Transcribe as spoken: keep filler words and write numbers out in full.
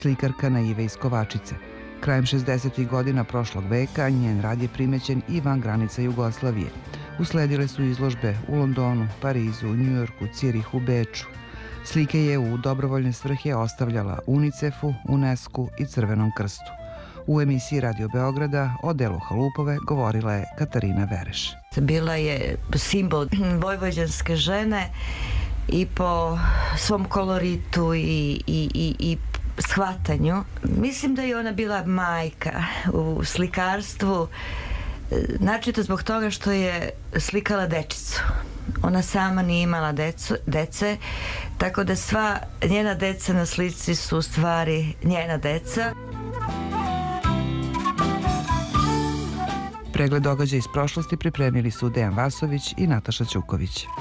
slikarka Naive iz Kovačice. Krajem šezdesetih godina prošlog veka njen rad je primećen i van granica Jugoslavije. Usledile su izložbe u Londonu, Parizu, Njujorku, Cirihu, Beču. Slike je u dobrovoljne svrhe ostavljala UNICEF-u, UNESCO-u i Crvenom krstu. U emisiji Radio Beograda o delu Halupove govorila je Katarina Vereš. Bila je simbol vojvođanske žene i po svom koloritu i, i, i, i shvatanju. Mislim da je ona bila majka u slikarstvu, načito zbog toga što je slikala dečicu. Ona sama nije imala decu, dece, tako da sva njena deca na slici su u stvari njena deca. Pregled događaja iz prošlosti pripremili su Dejan Vasović i Nataša Ćuković.